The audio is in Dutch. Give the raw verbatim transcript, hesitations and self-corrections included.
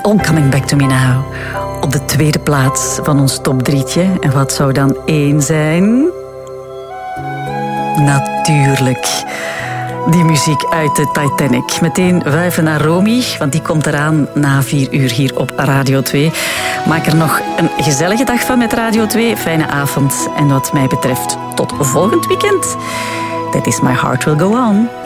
All Coming Back to Me Now. Op de tweede plaats van ons top drietje. En wat zou dan één zijn? Natuurlijk. Die muziek uit de Titanic. Meteen wuiven naar Romy, want die komt eraan na vier uur hier op Radio twee. Maak er nog een gezellige dag van met Radio twee. Fijne avond. En wat mij betreft, tot volgend weekend. That is My Heart Will Go On.